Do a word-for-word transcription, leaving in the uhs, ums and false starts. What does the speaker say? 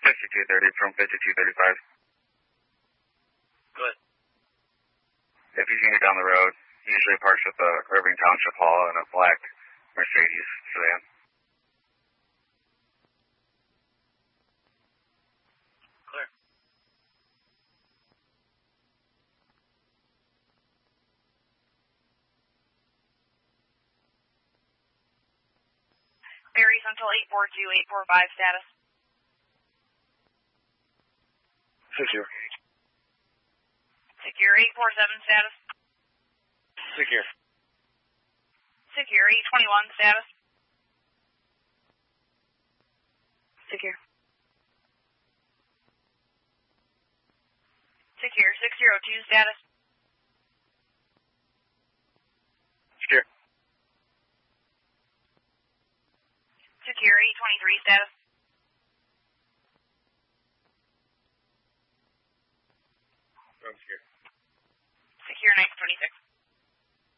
sixty-two thirty from fifty-two thirty-five. Good. If you can get down the road, he usually parks at the Irving Township Hall in a black Mercedes sedan. Clear. Barry Central eight four two eight four five status. Secure. Secure eight four seven status. Secure. Secure eight twenty-one status. Secure. Secure six zero two status. Secure. Secure eight twenty-three status. I'm secure. Secure nine twenty-six.